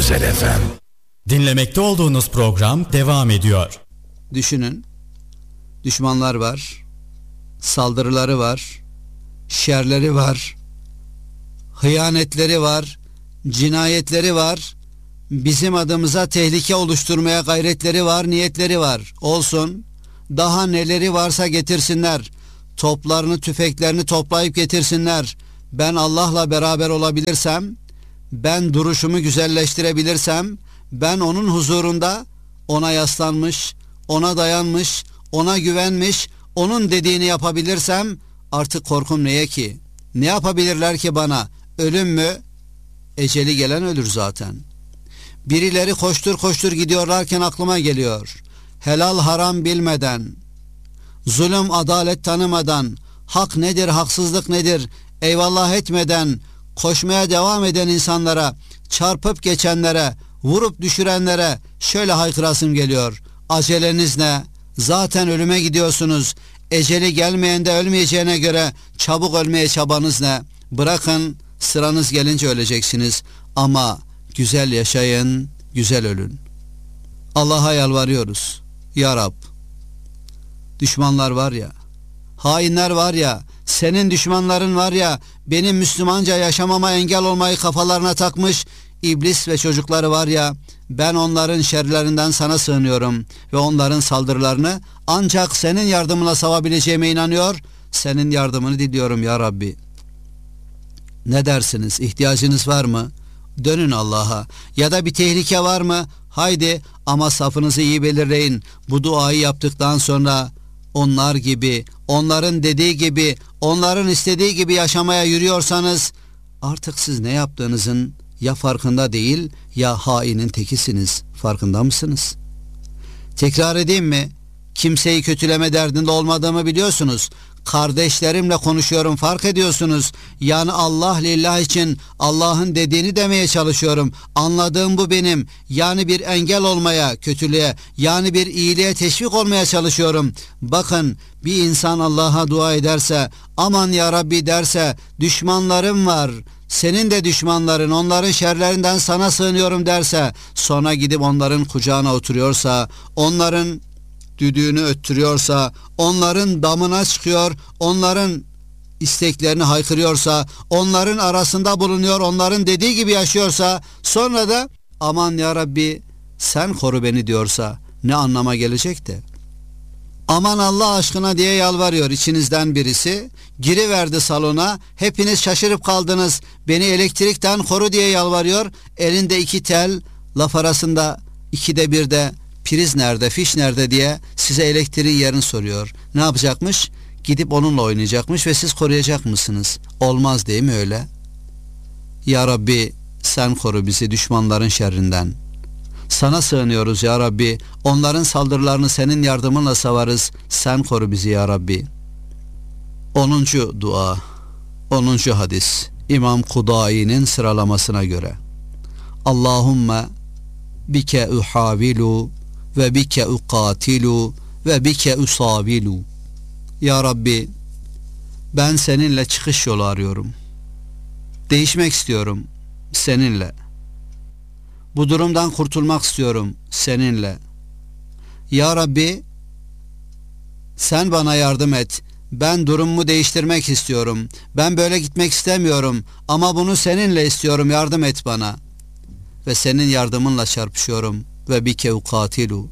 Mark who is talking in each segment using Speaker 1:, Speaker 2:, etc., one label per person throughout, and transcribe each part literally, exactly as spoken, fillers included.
Speaker 1: Özel F M.
Speaker 2: Dinlemekte olduğunuz program devam ediyor.
Speaker 3: Düşünün, düşmanlar var, saldırıları var, şerleri var, hıyanetleri var, cinayetleri var, bizim adımıza tehlike oluşturmaya gayretleri var, niyetleri var. Olsun, daha neleri varsa getirsinler, toplarını, tüfeklerini toplayıp getirsinler. Ben Allah'la beraber olabilirsem, ben duruşumu güzelleştirebilirsem, ben onun huzurunda ona yaslanmış, ona dayanmış, ona güvenmiş, onun dediğini yapabilirsem artık korkum neye ki? Ne yapabilirler ki bana? Ölüm mü? Eceli gelen ölür zaten. Birileri koştur koştur gidiyorlarken aklıma geliyor. Helal haram bilmeden, zulüm adalet tanımadan, hak nedir, haksızlık nedir, eyvallah etmeden, koşmaya devam eden insanlara, çarpıp geçenlere, vurup düşürenlere şöyle haykırasım geliyor. Aceleniz ne? Zaten ölüme gidiyorsunuz. Eceli gelmeyen de ölmeyeceğine göre çabuk ölmeye çabanız ne? Bırakın, sıranız gelince öleceksiniz. Ama güzel yaşayın, güzel ölün. Allah'a yalvarıyoruz. Ya Rab, düşmanlar var ya, hainler var ya, senin düşmanların var ya, benim Müslümanca yaşamama engel olmayı kafalarına takmış iblis ve çocukları var ya, ben onların şerlerinden sana sığınıyorum ve onların saldırılarını ancak senin yardımına savabileceğime inanıyor, senin yardımını diliyorum ya Rabbi. Ne dersiniz? İhtiyacınız var mı? Dönün Allah'a. Ya da bir tehlike var mı? Haydi, ama safınızı iyi belirleyin. Bu duayı yaptıktan sonra onlar gibi, onların dediği gibi, onların istediği gibi yaşamaya yürüyorsanız artık siz ne yaptığınızın ya farkında değil ya hainin tekisiniz. Farkında mısınız? Tekrar edeyim mi? Kimseyi kötüleme derdinde olmadığımı biliyorsunuz. Kardeşlerimle konuşuyorum, fark ediyorsunuz. Yani Allah lillah için Allah'ın dediğini demeye çalışıyorum. Anladığım bu benim. Yani bir engel olmaya, kötülüğe, yani bir iyiliğe teşvik olmaya çalışıyorum. Bakın, bir insan Allah'a dua ederse, aman ya Rabbi derse, düşmanlarım var, senin de düşmanların, onların şerlerinden sana sığınıyorum derse, sonra gidip onların kucağına oturuyorsa, onların düdüğünü öttürüyorsa, onların damına çıkıyor, onların isteklerini haykırıyorsa, onların arasında bulunuyor, onların dediği gibi yaşıyorsa, sonra da aman ya Rabbi sen koru beni diyorsa ne anlama gelecek de? Aman Allah aşkına diye yalvarıyor içinizden birisi, giriverdi salona, hepiniz şaşırıp kaldınız, beni elektrikten koru diye yalvarıyor, elinde iki tel, laf arasında ikide bir de priz nerede, fiş nerede diye size elektriğin yerini soruyor. Ne yapacakmış? Gidip onunla oynayacakmış ve siz koruyacak mısınız? Olmaz değil mi öyle? Ya Rabbi sen koru bizi düşmanların şerrinden. Sana sığınıyoruz ya Rabbi. Onların saldırılarını senin yardımınla savarız. Sen koru bizi ya Rabbi. onuncu dua, onuncu hadis. İmam Kudai'nin sıralamasına göre. Allahümme bike uhavilu ve bike uqatilu ve bike usavilu. Ya Rabbi, ben seninle çıkış yolu arıyorum. Değişmek istiyorum seninle. Bu durumdan kurtulmak istiyorum seninle. Ya Rabbi, sen bana yardım et. Ben durumumu değiştirmek istiyorum. Ben böyle gitmek istemiyorum ama bunu seninle istiyorum, yardım et bana. Ve senin yardımınla çarpışıyorum. Ve bike ukatilu.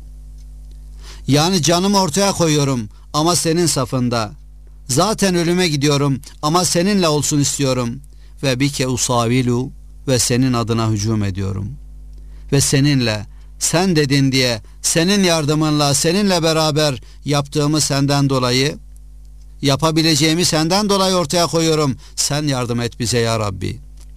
Speaker 3: Yani canımı ortaya koyuyorum ama senin safında. Zaten ölüme gidiyorum ama seninle olsun istiyorum. Ve bike usavilu. Ve senin adına hücum ediyorum. Ve seninle, sen dedin diye, senin yardımınla, seninle beraber yaptığımı senden dolayı, yapabileceğimi senden dolayı ortaya koyuyorum. Sen yardım et bize ya Rabbi.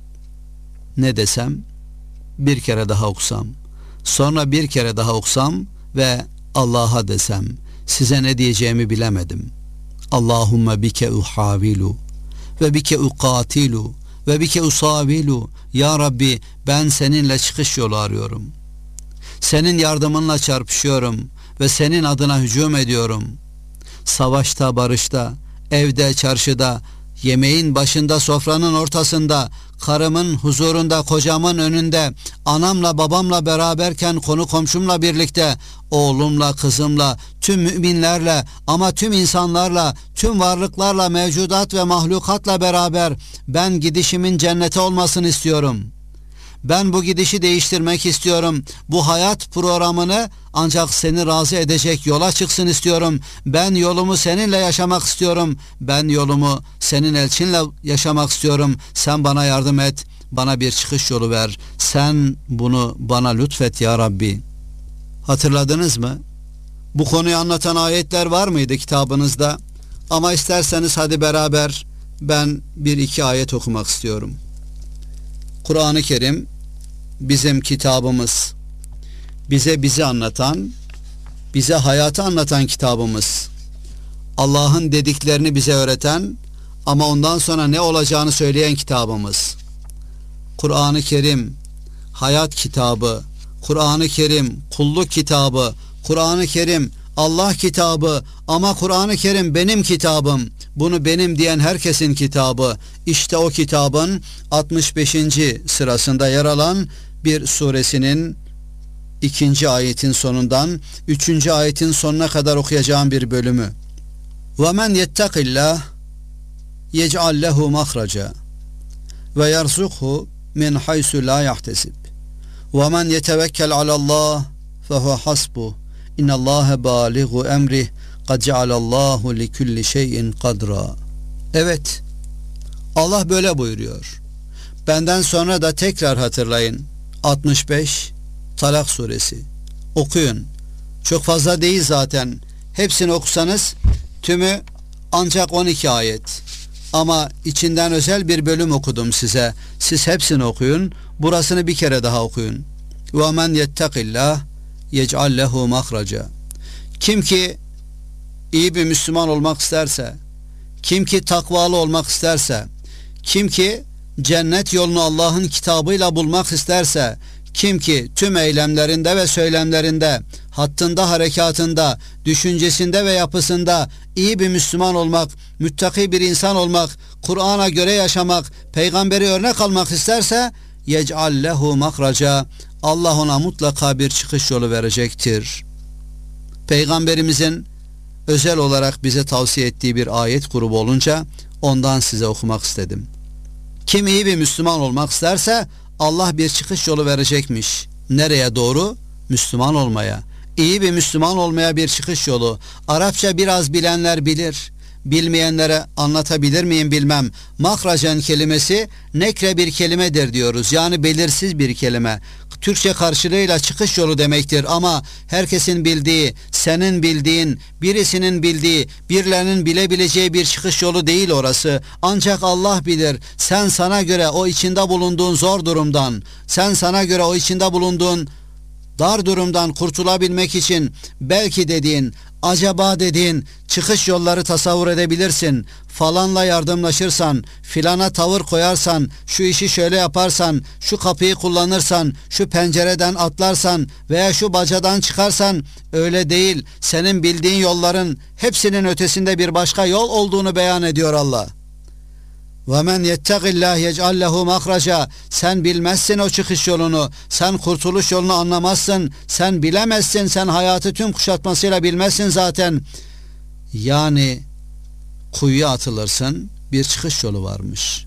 Speaker 3: Ne desem? Bir kere daha okusam, sonra bir kere daha okusam ve Allah'a desem, size ne diyeceğimi bilemedim. Allahümme bike uhavilu ve bike uqatilu ve bike usavilu. Ya Rabbi, ben seninle çıkış yolu arıyorum. Senin yardımınla çarpışıyorum ve senin adına hücum ediyorum. Savaşta, barışta, evde, çarşıda, yemeğin başında, sofranın ortasında, karımın huzurunda, kocamın önünde, anamla babamla beraberken, konu komşumla birlikte, oğlumla, kızımla, tüm müminlerle, ama tüm insanlarla, tüm varlıklarla, mevcudat ve mahlukatla beraber ben gidişimin cennete olmasını istiyorum. Ben bu gidişi değiştirmek istiyorum. Bu hayat programını ancak seni razı edecek yola çıksın istiyorum. Ben yolumu seninle yaşamak istiyorum. Ben yolumu senin elçinle yaşamak istiyorum. Sen bana yardım et. Bana bir çıkış yolu ver. Sen bunu bana lütfet ya Rabbi. Hatırladınız mı? Bu konuyu anlatan ayetler var mıydı kitabınızda? Ama isterseniz hadi beraber ben bir iki ayet okumak istiyorum. Kur'an-ı Kerim bizim kitabımız, bize bizi anlatan, bize hayatı anlatan kitabımız, Allah'ın dediklerini bize öğreten ama ondan sonra ne olacağını söyleyen kitabımız. Kur'an-ı Kerim hayat kitabı, Kur'an-ı Kerim kulluk kitabı, Kur'an-ı Kerim Allah kitabı, ama Kur'an-ı Kerim benim kitabım, bunu benim diyen herkesin kitabı. İşte o kitabın altmış beşinci sırasında yer alan bir suresinin ikinci ayetin sonundan üçüncü ayetin sonuna kadar okuyacağım bir bölümü. وَمَنْ يَتَّقِ اللّٰهِ يَجْعَلْ لَهُ مَخْرَجًا وَيَرْزُقْهُ مِنْ حَيْسُ لَا يَحْتَسِبْ وَمَنْ يَتَوَكَّلْ عَلَى اللّٰهِ فَهُوَ حَسْبُهُ اِنَّ اللّٰهَ بَالِغُ اَمْرِهِ قَدْ جَعَلَ اللّٰهُ لِكُلِّ شَيْءٍ قَدْرًا. Evet, Allah böyle buyuruyor. Benden sonra da tekrar hatırlayın. altmış beş Talak suresi. Okuyun. Çok fazla değil zaten. Hepsini okusanız tümü ancak on iki ayet. Ama içinden özel bir bölüm okudum size. Siz hepsini okuyun. Burasını bir kere daha okuyun. وَمَنْ يَتَّقِ اللّٰهِ يَجْعَلْ لَهُ مَخْرَجًا. Kim ki iyi bir Müslüman olmak isterse, kim ki takvalı olmak isterse, kim ki cennet yolunu Allah'ın kitabıyla bulmak isterse, kim ki tüm eylemlerinde ve söylemlerinde, hattında, harekatında, düşüncesinde ve yapısında iyi bir Müslüman olmak, müttaki bir insan olmak, Kur'an'a göre yaşamak, peygamberi örnek almak isterse, yec'al lehu makhraca, Allah ona mutlaka bir çıkış yolu verecektir. Peygamberimizin özel olarak bize tavsiye ettiği bir ayet grubu olunca ondan size okumak istedim. Kim iyi bir Müslüman olmak isterse Allah bir çıkış yolu verecekmiş. Nereye doğru? Müslüman olmaya. İyi bir Müslüman olmaya bir çıkış yolu. Arapça biraz bilenler bilir. Bilmeyenlere anlatabilir miyim bilmem. Mahracen kelimesi nekre bir kelimedir diyoruz. Yani belirsiz bir kelime. Türkçe karşılığıyla çıkış yolu demektir ama herkesin bildiği, senin bildiğin, birisinin bildiği, birilerinin bilebileceği bir çıkış yolu değil orası. Ancak Allah bilir. Sen sana göre o içinde bulunduğun zor durumdan, sen sana göre o içinde bulunduğun dar durumdan kurtulabilmek için belki dediğin, acaba dediğin çıkış yolları tasavvur edebilirsin. Falanla yardımlaşırsan, filana tavır koyarsan, şu işi şöyle yaparsan, şu kapıyı kullanırsan, şu pencereden atlarsan veya şu bacadan çıkarsan, öyle değil. Senin bildiğin yolların hepsinin ötesinde bir başka yol olduğunu beyan ediyor Allah. وَمَنْ يَتَّقِ اللّٰهِ يَجْعَلْ لَهُ مَخْرَجًا. Sen bilmezsin o çıkış yolunu, sen kurtuluş yolunu anlamazsın, sen bilemezsin, sen hayatı tüm kuşatmasıyla bilmezsin zaten. Yani kuyuya atılırsın, bir çıkış yolu varmış.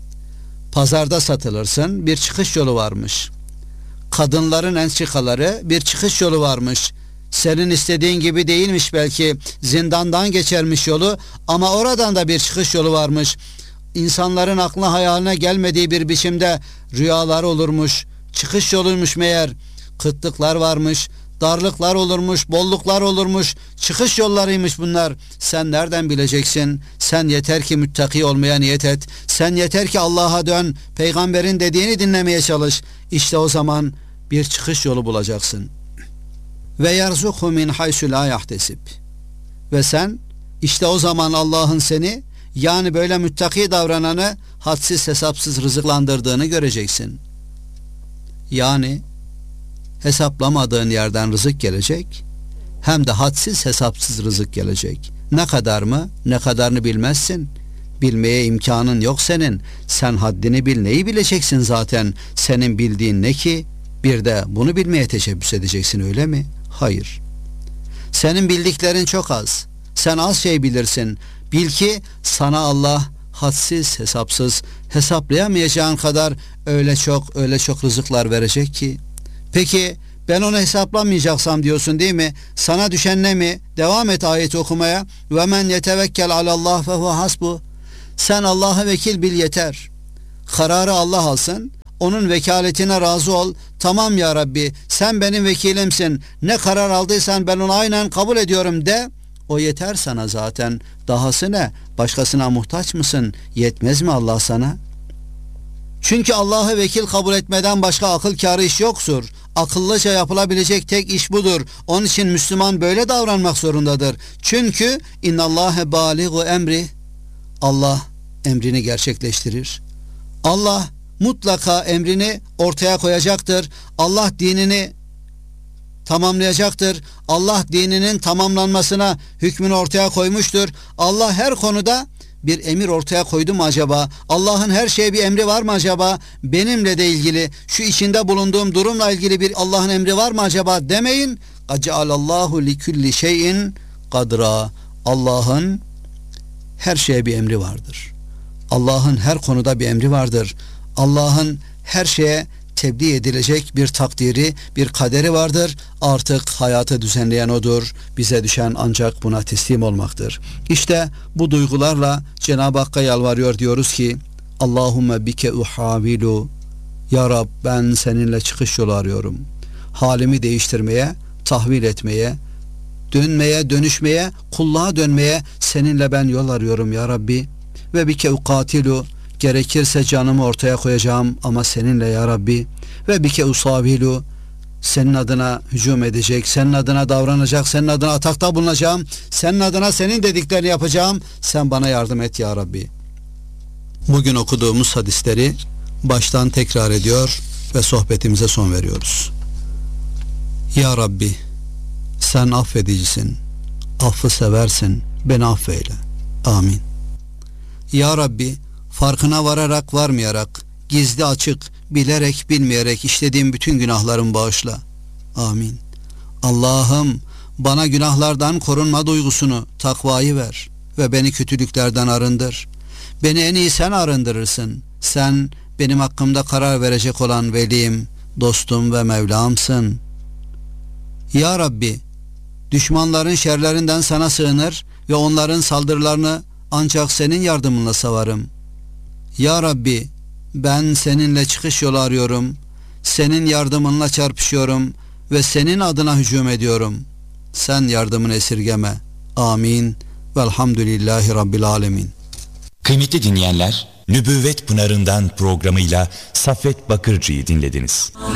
Speaker 3: Pazarda satılırsın, bir çıkış yolu varmış. Kadınların entrikaları, bir çıkış yolu varmış. Senin istediğin gibi değilmiş belki, zindandan geçermiş yolu ama oradan da bir çıkış yolu varmış. İnsanların aklına hayaline gelmediği bir biçimde rüyalar olurmuş, çıkış yoluymuş meğer. Kıtlıklar varmış, darlıklar olurmuş, bolluklar olurmuş, çıkış yollarıymış bunlar. Sen nereden bileceksin? Sen yeter ki müttaki olmaya niyet et. Sen yeter ki Allah'a dön, peygamberin dediğini dinlemeye çalış. İşte o zaman bir çıkış yolu bulacaksın. Ve yerzuhu min haysu la yahtesib. Ve sen işte o zaman Allah'ın seni, yani böyle müttaki davrananı hadsiz hesapsız rızıklandırdığını göreceksin. Yani hesaplamadığın yerden rızık gelecek, hem de hadsiz hesapsız rızık gelecek. Ne kadar mı? Ne kadarını bilmezsin. Bilmeye imkanın yok senin. Sen haddini bil, neyi bileceksin zaten? Senin bildiğin ne ki? Bir de bunu bilmeye teşebbüs edeceksin, öyle mi? Hayır. Senin bildiklerin çok az. Sen az şey bilirsin. Bil ki sana Allah hadsiz hesapsız, hesaplayamayacağın kadar öyle çok öyle çok rızıklar verecek ki. Peki ben onu hesaplamayacaksam diyorsun değil mi? Sana düşen ne mi? Devam et ayeti okumaya. Ve men yetevekkel alallah fe huve hasbu. Sen Allah'a vekil bil yeter. Kararı Allah alsın. Onun vekaletine razı ol. Tamam ya Rabbi, sen benim vekilimsin. Ne karar aldıysan ben onu aynen kabul ediyorum de. O yeter sana zaten. Dahası ne? Başkasına muhtaç mısın? Yetmez mi Allah sana? Çünkü Allah'ı vekil kabul etmeden başka akıl kârı iş yoktur. Akıllıca yapılabilecek tek iş budur. Onun için Müslüman böyle davranmak zorundadır. Çünkü innallâhe bâligu emri. Allah emrini gerçekleştirir. Allah mutlaka emrini ortaya koyacaktır. Allah dinini tamamlayacaktır. Allah dininin tamamlanmasına hükmünü ortaya koymuştur. Allah her konuda bir emir ortaya koydu mu acaba? Allah'ın her şeye bir emri var mı acaba? Benimle de ilgili, şu içinde bulunduğum durumla ilgili bir Allah'ın emri var mı acaba demeyin. Acealallahu likulli şeyin kadra. Allah'ın her şeye bir emri vardır. Allah'ın her konuda bir emri vardır. Allah'ın her şeye tebliğ edilecek bir takdiri, bir kaderi vardır. Artık hayatı düzenleyen odur. Bize düşen ancak buna teslim olmaktır. İşte bu duygularla Cenab-ı Hakk'a yalvarıyor, diyoruz ki Allahümme bike uhavilu. Ya Rab, ben seninle çıkış yolu arıyorum. Halimi değiştirmeye, tahvil etmeye, dönmeye, dönüşmeye, kulluğa dönmeye seninle ben yol arıyorum ya Rabbi. Ve bike ukatilu. Gerekirse canımı ortaya koyacağım ama seninle ya Rabbi. Ve bike usavilu. Senin adına hücum edecek, senin adına davranacak, senin adına atakta bulunacağım, senin adına senin dediklerini yapacağım. Sen bana yardım et ya Rabbi. Bugün okuduğumuz hadisleri baştan tekrar ediyor ve sohbetimize son veriyoruz. Ya Rabbi, sen affedicisin, affı seversin, beni affeyle. Amin. Ya Rabbi, farkına vararak varmayarak, gizli açık, bilerek bilmeyerek işlediğim bütün günahlarımı bağışla. Amin. Allah'ım, bana günahlardan korunma duygusunu, takvayı ver ve beni kötülüklerden arındır. Beni en iyi sen arındırırsın. Sen benim hakkımda karar verecek olan velim, dostum ve Mevlamsın. Ya Rabbi, düşmanların şerlerinden sana sığınır ve onların saldırılarını ancak senin yardımınla savarım. Ya Rabbi, ben seninle çıkış yolu arıyorum, senin yardımınla çarpışıyorum ve senin adına hücum ediyorum. Sen yardımını esirgeme. Amin. Velhamdülillahi Rabbil Alemin.
Speaker 1: Kıymetli dinleyenler, Nübüvvet Pınarı'ndan programıyla Saffet Bakırcı'yı dinlediniz.